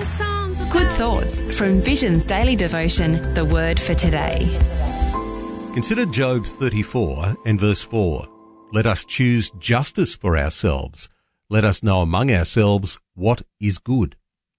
Good thoughts from Vision's daily devotion, The Word for Today. Consider Job 34 and verse 4. Let us choose justice for ourselves. Let us know among ourselves what is good.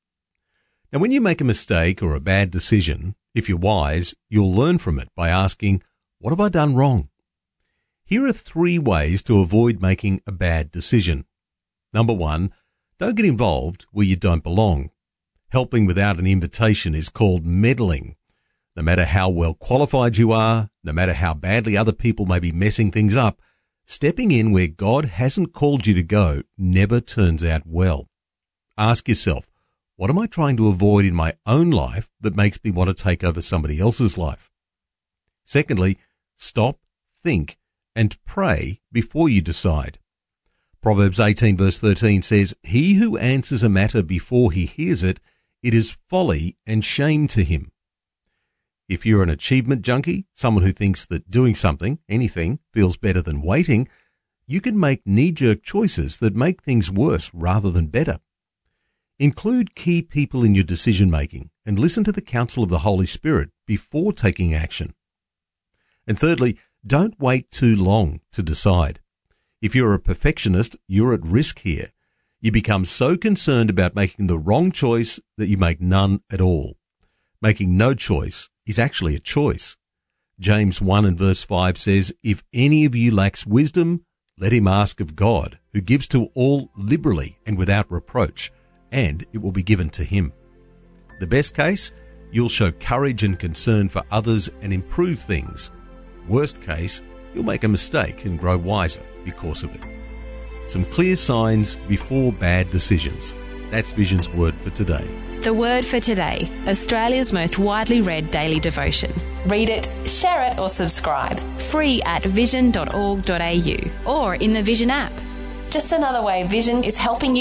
Now, when you make a mistake or a bad decision, if you're wise, you'll learn from it by asking, what have I done wrong? Here are 3 ways to avoid making a bad decision. Number 1, don't get involved where you don't belong. Helping without an invitation is called meddling. No matter how well qualified you are, no matter how badly other people may be messing things up, stepping in where God hasn't called you to go never turns out well. Ask yourself, what am I trying to avoid in my own life that makes me want to take over somebody else's life? Secondly, stop, think, and pray before you decide. Proverbs 18 verse 13 says, He who answers a matter before he hears it, it is folly and shame to him. If you're an achievement junkie, someone who thinks that doing something, anything, feels better than waiting, you can make knee-jerk choices that make things worse rather than better. Include key people in your decision-making and listen to the counsel of the Holy Spirit before taking action. And thirdly, don't wait too long to decide. If you're a perfectionist, you're at risk here. You become so concerned about making the wrong choice that you make none at all. Making no choice is actually a choice. James 1 and verse 5 says, If any of you lacks wisdom, let him ask of God, who gives to all liberally and without reproach, and it will be given to him. The best case, you'll show courage and concern for others and improve things. Worst case, you'll make a mistake and grow wiser because of it. Some clear signs before bad decisions. That's Vision's Word for Today. The Word for Today, Australia's most widely read daily devotion. Read it, share it or subscribe. Free at vision.org.au or in the Vision app. Just another way Vision is helping you